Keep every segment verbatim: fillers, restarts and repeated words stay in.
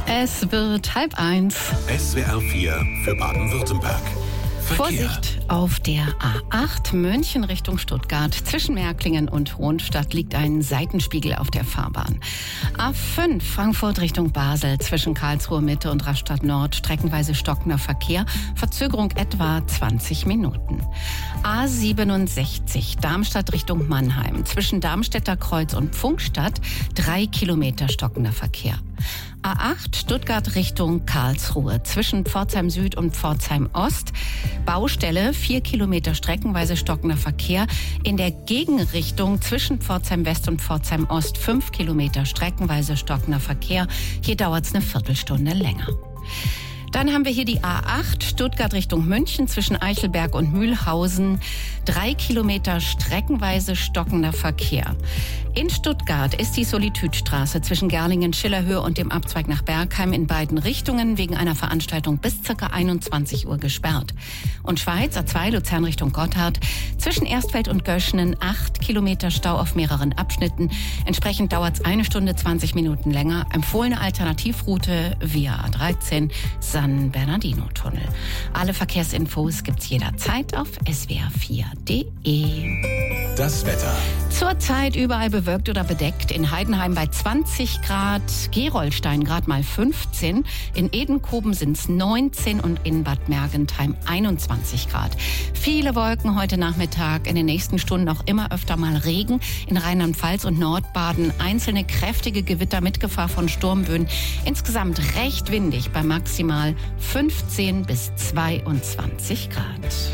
Es wird halb eins. S W R vier für Baden-Württemberg. Verkehr. Vorsicht auf der A acht München Richtung Stuttgart. Zwischen Märklingen und Hohenstadt liegt ein Seitenspiegel auf der Fahrbahn. A fünf Frankfurt Richtung Basel. Zwischen Karlsruhe Mitte und Rastatt Nord streckenweise stockender Verkehr. Verzögerung etwa zwanzig Minuten. A siebenundsechzig Darmstadt Richtung Mannheim. Zwischen Darmstädter Kreuz und Pfungstadt drei Kilometer stockender Verkehr. A acht Stuttgart Richtung Karlsruhe. Zwischen Pforzheim Süd und Pforzheim Ost. Baustelle, vier Kilometer streckenweise stockender Verkehr. In der Gegenrichtung zwischen Pforzheim West und Pforzheim Ost fünf Kilometer streckenweise stockender Verkehr. Hier dauert es eine Viertelstunde länger. Dann haben wir hier die A acht Stuttgart Richtung München zwischen Eichelberg und Mühlhausen. Drei Kilometer streckenweise stockender Verkehr. In Stuttgart ist die Solitüdstraße zwischen Gerlingen-Schillerhöhe und dem Abzweig nach Bergheim in beiden Richtungen wegen einer Veranstaltung bis ca. einundzwanzig Uhr gesperrt. Und Schweiz A zwei Luzern Richtung Gotthard zwischen Erstfeld und Göschenen acht Kilometer Stau auf mehreren Abschnitten. Entsprechend dauert es eine Stunde zwanzig Minuten länger. Empfohlene Alternativroute via A dreizehn San Bernardino-Tunnel. Alle Verkehrsinfos gibt's jederzeit auf S W R vier Punkt de. Das Wetter. Zurzeit überall bewölkt oder bedeckt. In Heidenheim bei zwanzig Grad, Gerolstein gerade mal fünfzehn, in Edenkoben sind es neunzehn und in Bad Mergentheim einundzwanzig Grad. Viele Wolken heute Nachmittag, in den nächsten Stunden auch immer öfter mal Regen. In Rheinland-Pfalz und Nordbaden einzelne kräftige Gewitter mit Gefahr von Sturmböen. Insgesamt recht windig bei maximal fünfzehn bis zweiundzwanzig Grad.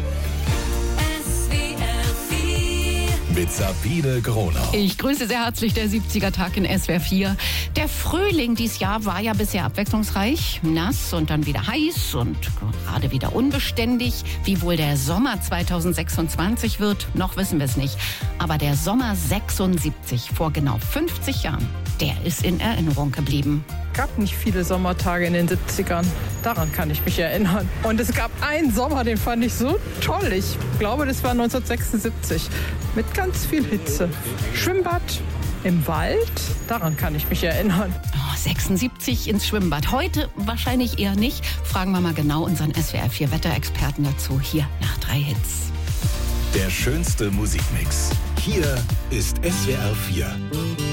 Mit Sabine Gronau. Ich grüße sehr herzlich der siebziger Tag in S W R vier. Der Frühling dieses Jahr war ja bisher abwechslungsreich, nass und dann wieder heiß und gerade wieder unbeständig. Wie wohl der Sommer zweitausendsechsundzwanzig wird, noch wissen wir es nicht. Aber der Sommer sechsundsiebzig, vor genau fünfzig Jahren, der ist in Erinnerung geblieben. Es gab nicht viele Sommertage in den siebzigern. Daran kann ich mich erinnern. Und es gab einen Sommer, den fand ich so toll. Ich glaube, das war neunzehnhundertsechsundsiebzig. Mit ganz viel Hitze. Schwimmbad im Wald, daran kann ich mich erinnern. Oh, sechsundsiebzig ins Schwimmbad. Heute wahrscheinlich eher nicht. Fragen wir mal genau unseren S W R vier Wetterexperten dazu. Hier nach drei Hits. Der schönste Musikmix. Hier ist S W R vier.